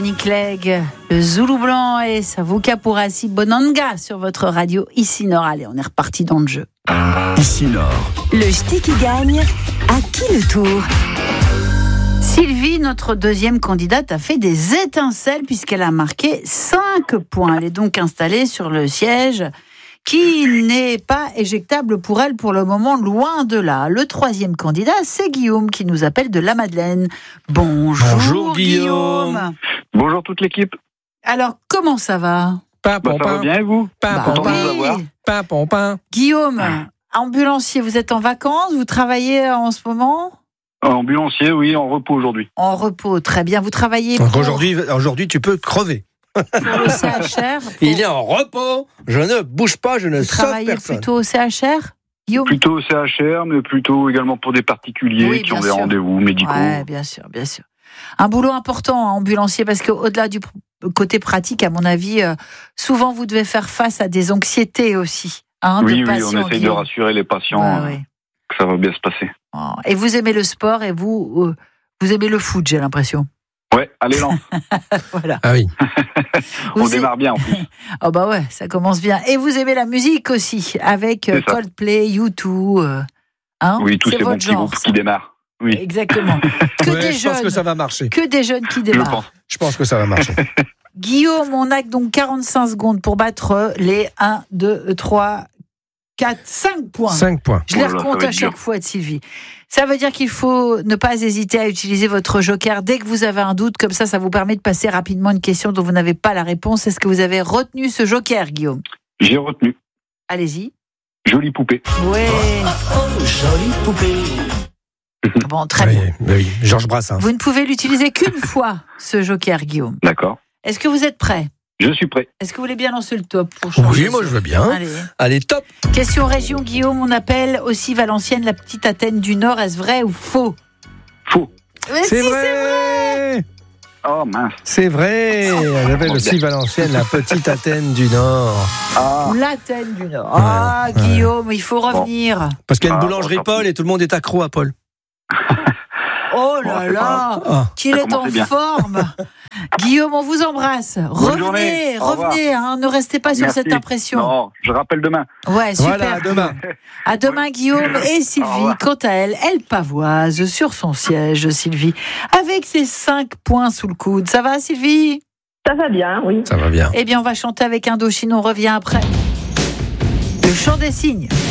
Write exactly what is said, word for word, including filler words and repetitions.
Nick Clegg, le Zoulou Blanc et Savuka Pourassi Bonanga sur votre radio Ici Nord. Allez, on est reparti dans le jeu. Ici Nord. Le ch'ti qui gagne, à qui le tour ? Sylvie, notre deuxième candidate, a fait des étincelles puisqu'elle a marqué cinq points. Elle est donc installée sur le siège qui n'est pas éjectable pour elle pour le moment, loin de là. Le troisième candidat, c'est Guillaume qui nous appelle de la Madeleine. Bonjour, Bonjour Guillaume. Guillaume. Bonjour toute l'équipe. Alors, comment ça va ? Bah, ça va bien et vous ? Bah Content de vous oui. avoir. Pain, pain, pain. Guillaume, ambulancier, vous êtes en vacances ? Vous travaillez en ce moment ? Ambulancier, oui, en repos aujourd'hui. En repos, très bien. Vous travaillez pour, Donc aujourd'hui, aujourd'hui, tu peux crever. pour le C H R pour- Il est en repos, je ne bouge pas, je ne Vous sauve travaillez personne. plutôt au C H R, Guillaume ? Plutôt au C H R, mais plutôt également pour des particuliers Oui, qui ont bien des sûr. rendez-vous médicaux. Ouais, bien sûr, bien sûr. Un boulot important, hein, ambulancier, parce qu'au-delà du pr- côté pratique, à mon avis, euh, souvent vous devez faire face à des anxiétés aussi. Hein, oui, de oui, patients, on essaye de Guillaume. rassurer les patients Ouais, euh, ouais. que ça va bien se passer. Oh. Et vous aimez le sport et vous, euh, vous aimez le foot, j'ai l'impression. Ouais, allez, lance. Voilà. Ah oui. On Vous démarre bien en plus. Oh bah ouais, ça commence bien. Et vous aimez la musique aussi, avec euh, C'est ça. Coldplay, U deux. Euh, hein Oui, tous C'est ces bons votre petits genre, groupes ça. qui démarrent. Oui, Exactement. Que Ouais, des je pense jeunes, que ça va marcher. que des jeunes qui je démarrent. pense. Je pense que ça va marcher. Guillaume, on a donc quarante-cinq secondes pour battre les un, deux, trois, quatre, cinq points. cinq points. Je les Oh là là, ça recompte va à être chaque dur. fois de Sylvie. Ça veut dire qu'il faut ne pas hésiter à utiliser votre joker dès que vous avez un doute. Comme ça, ça vous permet de passer rapidement une question dont vous n'avez pas la réponse. Est-ce que vous avez retenu ce joker, Guillaume ? J'ai retenu. Allez-y. Jolie poupée. Ouais. Jolie poupée. Bon, très Oui, bien. oui, Georges Brassens. Vous ne pouvez l'utiliser qu'une fois, ce joker, Guillaume. D'accord. Est-ce que vous êtes prêt ? Je suis prêt. Est-ce que vous voulez bien lancer le top pour changer Oui, moi ça je veux bien. Allez. Allez, top. Question région, Guillaume. On appelle aussi Valenciennes la petite Athènes du Nord. Est-ce vrai ou faux ? Faux. Mais C'est si, vrai. Oh mince. C'est vrai. On appelle aussi Valenciennes la petite Athène du Nord. Ah, Ou l'Athènes du Nord. Ah, Ouais, Guillaume, il faut revenir. Parce qu'il y a une Ah, boulangerie bon, tant Paul pis. et tout le monde est accro à Paul. Oh Bon, là c'est là, Ah. qu'il Ça est en commençait bien. forme. Guillaume, on vous embrasse. Revenez, journée. Au revoir. revenez. Hein, ne restez pas sur merci. cette impression. Non, je rappelle demain. Ouais, super. Voilà, à demain. À demain, Guillaume. Et Au Sylvie, revoir. quant à elle, elle pavoise sur son siège, Sylvie, avec ses cinq points sous le coude. Ça va, Sylvie ? Ça va bien, oui. Ça va bien. Eh bien, on va chanter avec Indochine. On revient après. Le chant des cygnes.